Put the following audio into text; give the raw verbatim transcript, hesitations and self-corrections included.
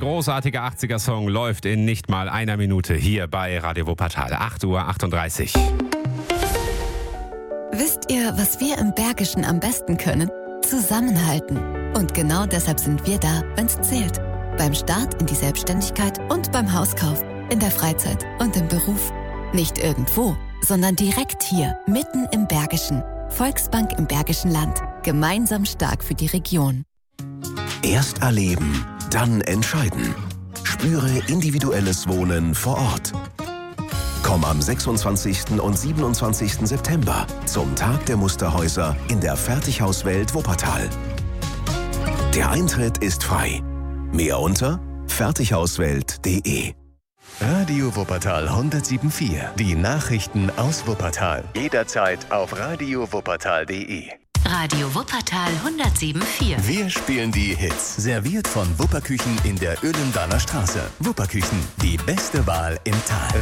großartiger achtziger-Song läuft in nicht mal einer Minute hier bei Radio Wuppertal. acht Uhr achtunddreißig. Wisst ihr, was wir im Bergischen am besten können? Zusammenhalten. Und genau deshalb sind wir da, wenn's zählt. Beim Start in die Selbstständigkeit und beim Hauskauf, in der Freizeit und im Beruf. Nicht irgendwo, sondern direkt hier, mitten im Bergischen. Volksbank im Bergischen Land. Gemeinsam stark für die Region. Erst erleben, dann entscheiden. Spüre individuelles Wohnen vor Ort. Komm am sechsundzwanzigsten und siebenundzwanzigsten September zum Tag der Musterhäuser in der Fertighauswelt Wuppertal. Der Eintritt ist frei. Mehr unter fertighauswelt punkt de. Radio Wuppertal hundertsieben Komma vier. Die Nachrichten aus Wuppertal. Jederzeit auf radio wuppertal punkt de. Radio Wuppertal hundertsieben Komma vier. Wir spielen die Hits. Serviert von Wupperküchen in der Öhlendaler Straße. Wupperküchen, die beste Wahl im Tal.